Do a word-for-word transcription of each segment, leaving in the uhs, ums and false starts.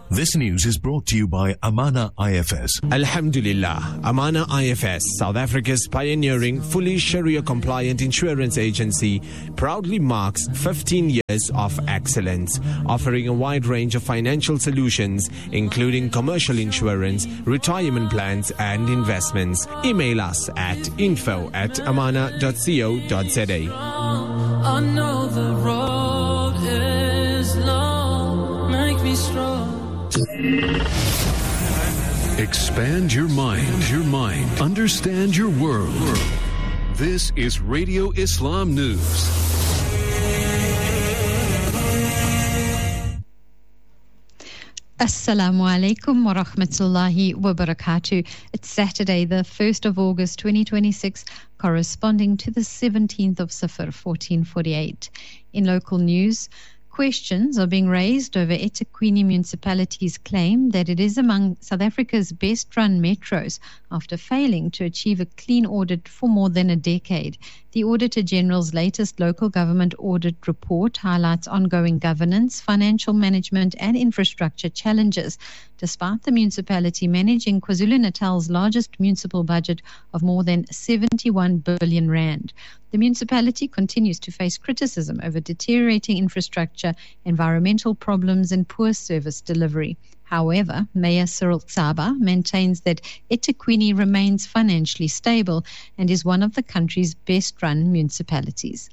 This news is brought to you by Amana I F S. Alhamdulillah, Amana I F S, South Africa's pioneering, fully Sharia-compliant insurance agency, proudly marks fifteen years of excellence, offering a wide range of financial solutions, including commercial insurance, retirement plans, and investments. Email us at info at amana dot co dot za. I know the road is long, make me strong. Expand your mind, your mind. Understand your world. This is Radio Islam News. Assalamu alaikum wa rahmatullahi wa barakatuh. It's Saturday, the first of August twenty twenty-six, corresponding to the seventeenth of Safar fourteen forty-eight. In local news, questions are being raised over eThekwini municipality's claim that it is among South Africa's best-run metros after failing to achieve a clean audit for more than a decade. The Auditor General's latest local government audit report highlights ongoing governance, financial management and infrastructure challenges, despite the municipality managing KwaZulu-Natal's largest municipal budget of more than seventy-one billion rand. The municipality continues to face criticism over deteriorating infrastructure, environmental problems and poor service delivery. However, Mayor Cyril Tsaba maintains that eThekwini remains financially stable and is one of the country's best-run municipalities.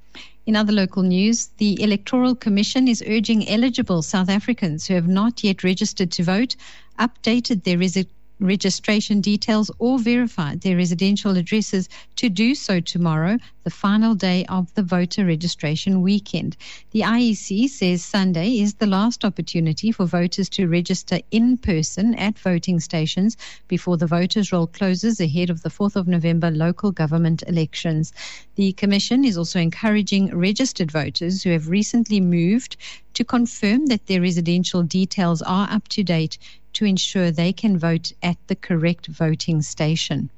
In other local news, the Electoral Commission is urging eligible South Africans who have not yet registered to vote, updated their resi- registration details or verified their residential addresses to do so tomorrow, the final day of the voter registration weekend. The I E C says Sunday is the last opportunity for voters to register in person at voting stations before the voters' roll closes ahead of the fourth of November local government elections. The Commission is also encouraging registered voters who have recently moved to confirm that their residential details are up to date to ensure they can vote at the correct voting station.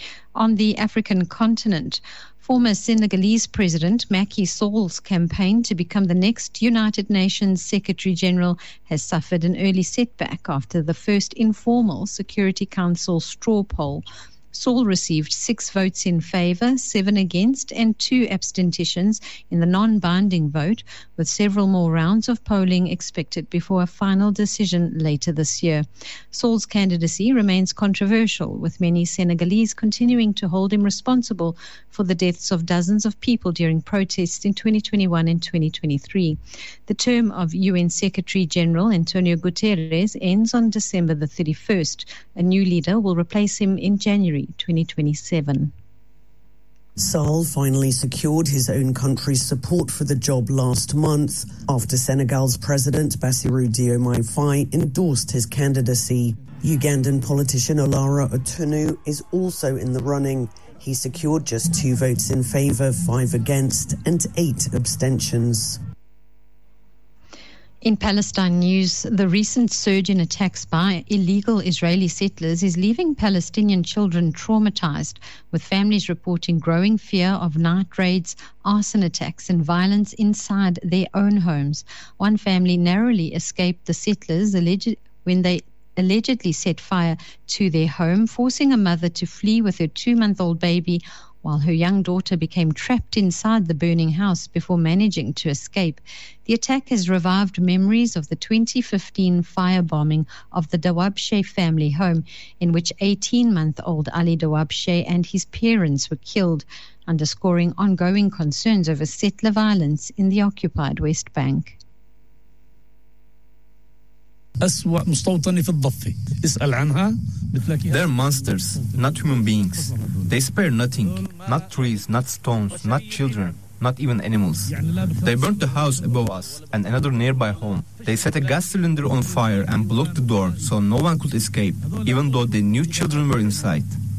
On the African continent, former Senegalese President Macky Sall's campaign to become the next United Nations Secretary-General has suffered an early setback after the first informal Security Council straw poll. Sall received six votes in favour, seven against and two abstentions in the non-binding vote, with several more rounds of polling expected before a final decision later this year. Sall's candidacy remains controversial, with many Senegalese continuing to hold him responsible for the deaths of dozens of people during protests in twenty twenty-one and twenty twenty-three. The term of U N Secretary-General Antonio Guterres ends on December the thirty-first. A new leader will replace him in January twenty twenty-seven. Sall finally secured his own country's support for the job last month after Senegal's President Bassirou Diomaye Faye endorsed his candidacy. Ugandan politician Olara Otunu is also in the running. He secured just two votes in favour, five against and eight abstentions. In Palestine news, the recent surge in attacks by illegal Israeli settlers is leaving Palestinian children traumatized, with families reporting growing fear of night raids, arson attacks and violence inside their own homes. One family narrowly escaped the settlers alleged when they allegedly set fire to their home, forcing a mother to flee with her two-month-old baby, while her young daughter became trapped inside the burning house before managing to escape. The attack has revived memories of the twenty fifteen firebombing of the Dawabshe family home, in which eighteen-month-old Ali Dawabshe and his parents were killed, underscoring ongoing concerns over settler violence in the occupied West Bank. They're monsters, not human beings. They spare nothing, not trees, not stones, not children, not even animals. They burnt the house above us and another nearby home. They set a gas cylinder on fire and blocked the door so no one could escape, even though they knew children were inside.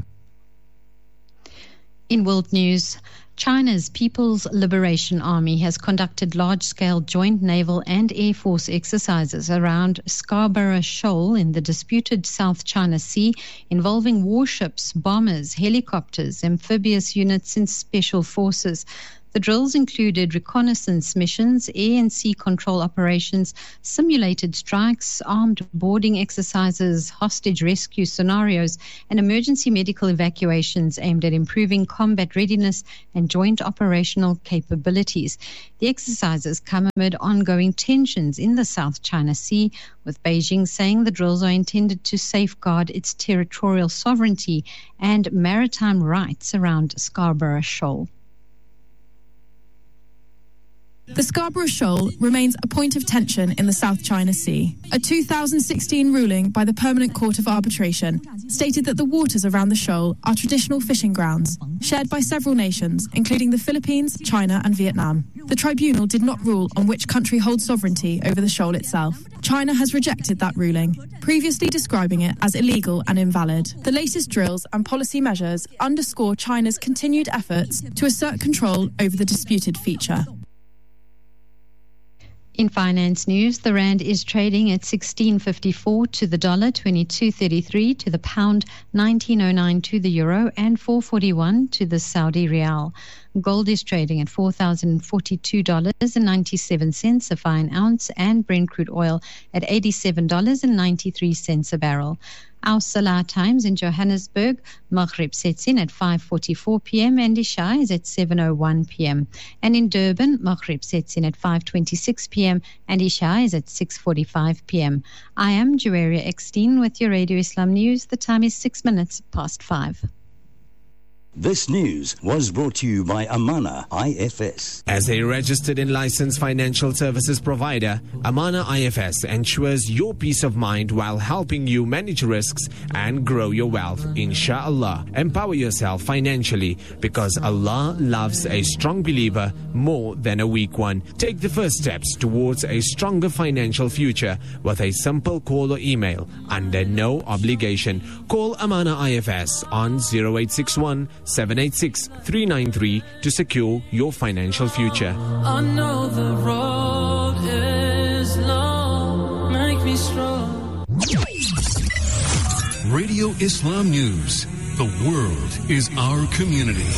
In world news, China's People's Liberation Army has conducted large-scale joint naval and air force exercises around Scarborough Shoal in the disputed South China Sea, involving warships, bombers, helicopters, amphibious units and special forces. The drills included reconnaissance missions, air and sea control operations, simulated strikes, armed boarding exercises, hostage rescue scenarios, and emergency medical evacuations aimed at improving combat readiness and joint operational capabilities. The exercises come amid ongoing tensions in the South China Sea, with Beijing saying the drills are intended to safeguard its territorial sovereignty and maritime rights around Scarborough Shoal. The Scarborough Shoal remains a point of tension in the South China Sea. A two thousand sixteen ruling by the Permanent Court of Arbitration stated that the waters around the shoal are traditional fishing grounds, shared by several nations, including the Philippines, China and Vietnam. The tribunal did not rule on which country holds sovereignty over the shoal itself. China has rejected that ruling, previously describing it as illegal and invalid. The latest drills and policy measures underscore China's continued efforts to assert control over the disputed feature. In finance news, the rand is trading at sixteen fifty-four to the dollar, twenty-two thirty-three to the pound, nineteen oh nine to the euro, and four forty-one to the Saudi rial. Gold is trading at four thousand forty-two dollars and ninety-seven cents a fine ounce, and Brent crude oil at eighty-seven dollars and ninety-three cents a barrel. Our Salah times in Johannesburg, Maghrib sets in at five forty-four p.m. and Isha is at seven oh one p.m. And in Durban, Maghrib sets in at five twenty-six p.m. and Isha is at six forty-five p.m. I am Juwaria Eckstein with your Radio Islam News. The time is six minutes past five. This news was brought to you by Amana I F S. As a registered and licensed financial services provider, Amana I F S ensures your peace of mind while helping you manage risks and grow your wealth. Inshallah, empower yourself financially because Allah loves a strong believer more than a weak one. Take the first steps towards a stronger financial future with a simple call or email under no obligation. Call Amana I F S on zero eight six one, seven eight six, three nine three to secure your financial future. I know the road is long, make me strong. Radio Islam News. The world is our community.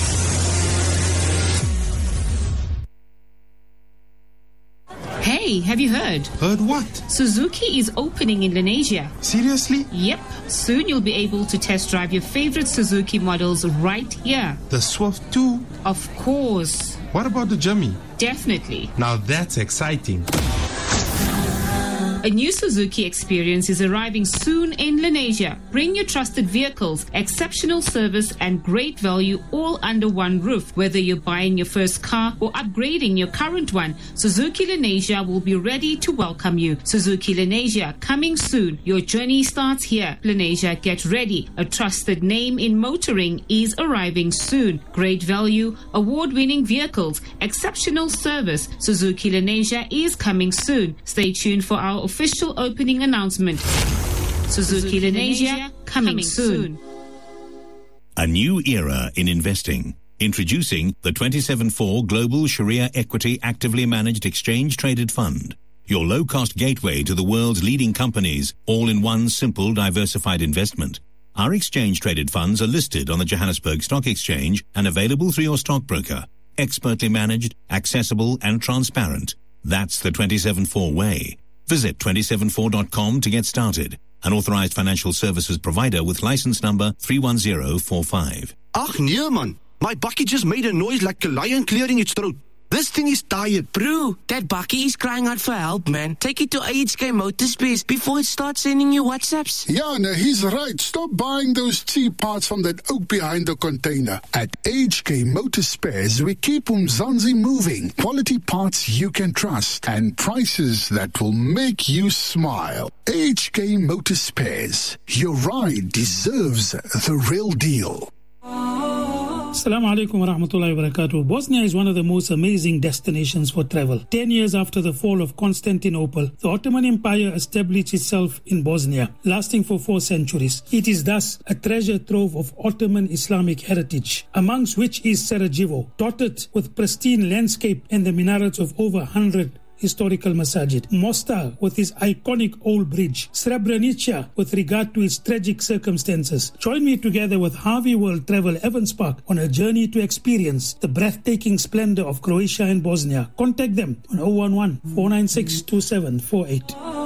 Hey, have you heard? Heard what? Suzuki is opening in Lenasia. Seriously? Yep. Soon you'll be able to test drive your favorite Suzuki models right here. The Swift too? Of course. What about the Jimmy? Definitely. Now that's exciting. A new Suzuki experience is arriving soon in Lenasia. Bring your trusted vehicles, exceptional service and great value all under one roof. Whether you're buying your first car or upgrading your current one, Suzuki Lenasia will be ready to welcome you. Suzuki Lenasia, coming soon. Your journey starts here. Lenasia, get ready. A trusted name in motoring is arriving soon. Great value, award-winning vehicles, exceptional service. Suzuki Lenasia is coming soon. Stay tuned for our official opening announcement. Suzuki Lenasia, coming, coming soon. A new era in investing. Introducing the twenty-seven four Global Sharia Equity Actively Managed Exchange Traded Fund. Your low-cost gateway to the world's leading companies, all in one simple diversified investment. Our exchange-traded funds are listed on the Johannesburg Stock Exchange and available through your stockbroker. Expertly managed, accessible and transparent. That's the twenty-seven four way. Visit twenty-seven four dot com to get started. An authorized financial services provider with license number three one zero four five. Ach nee man, my bakkie just made a noise like a lion clearing its throat. This thing is tired. Bro, that bakkie is crying out for help, man. Take it to A H K Motorspace before it starts sending you WhatsApps. Yeah, no, he's right. Stop buying those cheap parts from that oak behind the container. At A H K Motorspares, we keep Umzansi moving. Quality parts you can trust and prices that will make you smile. A H K Motorspares. Your ride deserves the real deal. Assalamu alaikum wa rahmatullahi wa barakatuh. Bosnia is one of the most amazing destinations for travel. Ten years after the fall of Constantinople, the Ottoman Empire established itself in Bosnia, lasting for four centuries. It is thus a treasure trove of Ottoman Islamic heritage, amongst which is Sarajevo, dotted with pristine landscape and the minarets of over one hundred historical masajid, Mostar with his iconic old bridge, Srebrenica with regard to its tragic circumstances. Join me together with Harvey World Travel Evans Park on a journey to experience the breathtaking splendor of Croatia and Bosnia. Contact them on zero one one, four nine six, two seven four eight.